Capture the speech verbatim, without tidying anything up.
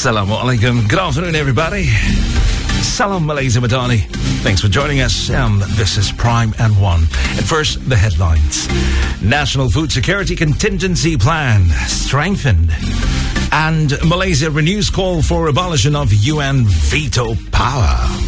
Assalamu alaikum. Good afternoon, everybody. Salam Malaysia Madani. Thanks for joining us. Um, this is Prime and One. At first, the headlines. National Food Security Contingency Plan strengthened. And Malaysia renews call for abolition of U N veto power.